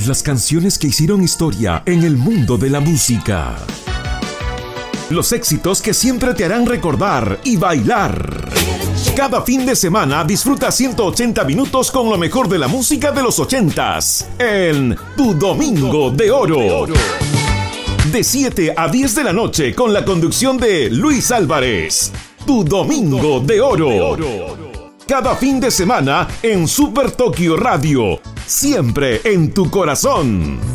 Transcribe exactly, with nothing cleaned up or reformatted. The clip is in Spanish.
Las canciones que hicieron historia en el mundo de la música. Los éxitos que siempre te harán recordar y bailar. Cada fin de semana disfruta ciento ochenta minutos con lo mejor de la música de los ochentas en Tu Domingo de Oro. De siete a diez de la noche con la conducción de Luis Álvarez. Tu Domingo de Oro. Cada fin de semana en Super Tokio Radio. Siempre en tu corazón.